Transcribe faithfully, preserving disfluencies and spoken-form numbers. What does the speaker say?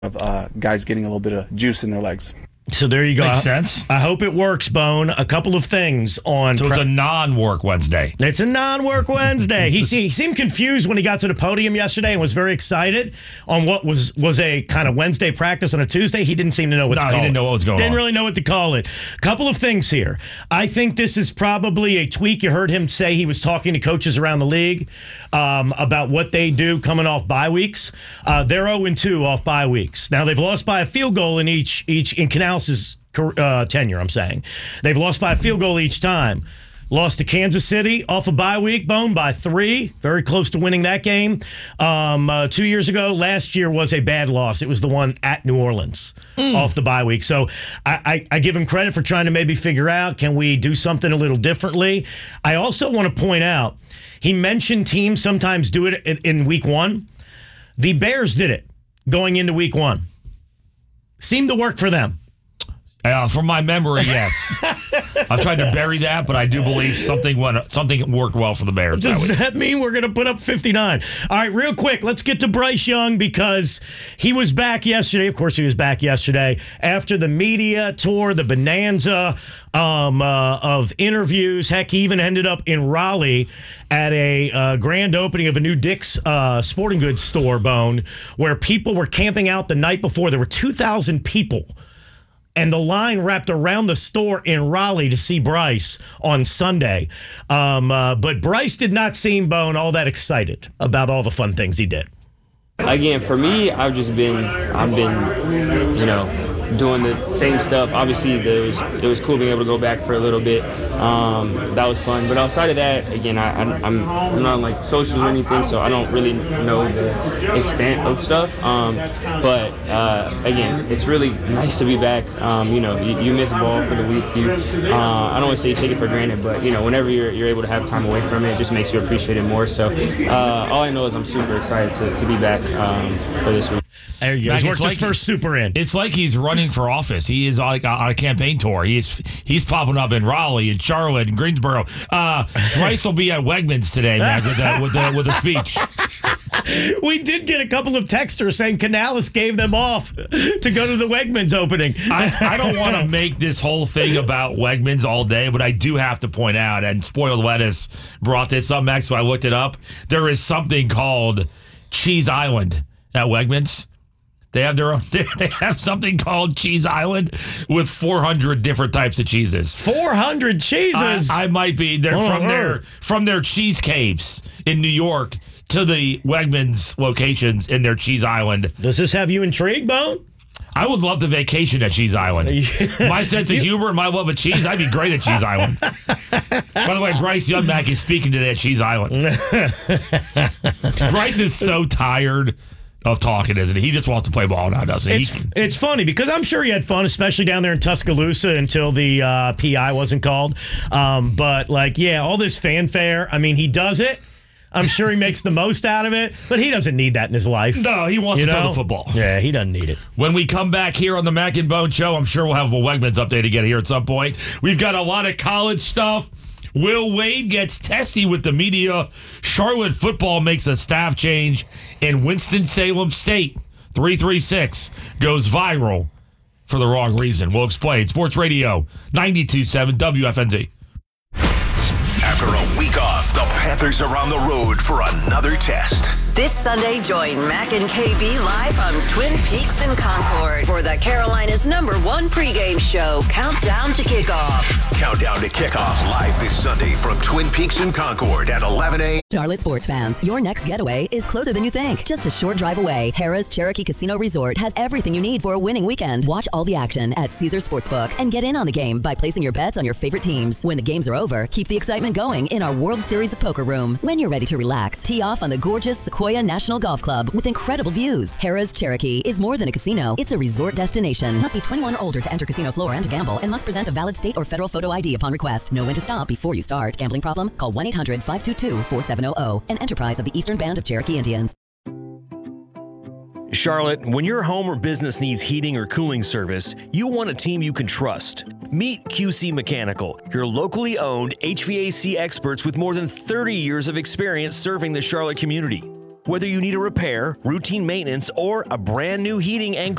of uh, guys getting a little bit of juice in their legs. So there you go. Makes sense. I hope it works, Bone. A couple of things on. So it's a non-work Wednesday. It's a non-work Wednesday. he, se- he seemed confused when he got to the podium yesterday and was very excited on what was was a kind of Wednesday practice on a Tuesday. He didn't seem to know what No, to he call it. didn't know what was going Didn't on. really know what to call it. Couple of things here. I think this is probably a tweak. You heard him say he was talking to coaches around the league um, about what they do coming off bye weeks. Uh, they're oh and two off bye weeks. Now, they've lost by a field goal in each, each in Canales' Uh, tenure, I'm saying. They've lost by a field goal each time. Lost to Kansas City off a bye week, Bone, by three. Very close to winning that game. Um, uh, two years ago, last year was a bad loss. It was the one at New Orleans mm. off the bye week. So I, I, I give him credit for trying to maybe figure out, can we do something a little differently? I also want to point out, he mentioned teams sometimes do it in, in week one. The Bears did it going into week one. Seemed to work for them. Uh, from my memory, yes. I've tried to bury that, but I do believe something went, something worked well for the Bears. Does that, that mean we're going to put up fifty-nine? All right, real quick, let's get to Bryce Young because he was back yesterday. Of course, he was back yesterday after the media tour, the bonanza um, uh, of interviews. Heck, he even ended up in Raleigh at a uh, grand opening of a new Dick's uh, Sporting Goods store, Bone, where people were camping out the night before. There were two thousand people. And the line wrapped around the store in Raleigh to see Bryce on Sunday. Um, uh, but Bryce did not seem, Bone, all that excited about all the fun things he did. Again, for me, I've just been, I've been, you know, doing the same stuff. Obviously, it was, it was cool being able to go back for a little bit. Um, that was fun. But outside of that, again, I, I, I'm, I'm not on, like, socials or anything, so I don't really know the extent of stuff. Um, but, uh, again, it's really nice to be back. Um, you know, you, you miss ball for the week. You, uh, I don't want to say you take it for granted, but, you know, whenever you're, you're able to have time away from it, it just makes you appreciate it more. So uh, all I know is I'm super excited to, to be back um, for this week. There you go. He's worked his first super in. It's like he's running for office. He is like on a campaign tour. He's he's popping up in Raleigh and Charlotte and Greensboro. Uh, Bryce will be at Wegmans today, man, with a, with a, with a speech. We did get a couple of texters saying Canales gave them off to go to the Wegmans opening. I, I don't want to make this whole thing about Wegmans all day, but I do have to point out, and Spoiled Lettuce brought this up, Max, so I looked it up. There is something called Cheese Island at Wegmans. They have their own. They have something called Cheese Island with four hundred different types of cheeses. four hundred cheeses. I, I might be there oh, from oh. their from their cheese caves in New York to the Wegmans locations in their Cheese Island. Does this have you intrigued, Bone? I would love to vacation at Cheese Island. My sense of humor and my love of cheese, I'd be great at Cheese Island. By the way, Bryce Youngmack is speaking today at Cheese Island. Bryce is so tired of talking, isn't he? He just wants to play ball now, doesn't he? It's, it's funny because I'm sure he had fun, especially down there in Tuscaloosa until the uh, P I wasn't called. Um, but, like, yeah, all this fanfare, I mean, he does it. I'm sure he makes the most out of it, but he doesn't need that in his life. No, he wants you to know? throw the football. Yeah, he doesn't need it. When we come back here on the Mac and Bone Show, I'm sure we'll have a Wegmans update again here at some point. We've got a lot of college stuff. Will Wade gets testy with the media. Charlotte football makes a staff change. And Winston-Salem State, three three six, goes viral for the wrong reason. We'll explain. Sports Radio, ninety-two point seven W F N Z. After a week off, the Panthers are on the road for another test. This Sunday, join Mac and K B live on Twin Peaks in Concord for the Carolina's number one pregame show, Countdown to Kickoff. Countdown to Kickoff live this Sunday from Twin Peaks in Concord at eleven a.m. Charlotte sports fans, your next getaway is closer than you think. Just a short drive away, Harrah's Cherokee Casino Resort has everything you need for a winning weekend. Watch all the action at Caesars Sportsbook and get in on the game by placing your bets on your favorite teams. When the games are over, keep the excitement going in our World Series of Poker room. When you're ready to relax, tee off on the gorgeous Sequoia National Golf Club with incredible views. Harrah's Cherokee is more than a casino, it's a resort destination. Must be twenty-one or older to enter casino floor and to gamble, and must present a valid state or federal photo I D upon request. Know when to stop before you start. Gambling problem? Call one eight hundred five two two four seven zero zero. An enterprise of the Eastern Band of Cherokee Indians. Charlotte, when your home or business needs heating or cooling service, you want a team you can trust. Meet Q C Mechanical, your locally owned H V A C experts with more than thirty years of experience serving the Charlotte community. Whether you need a repair, routine maintenance, or a brand new heating and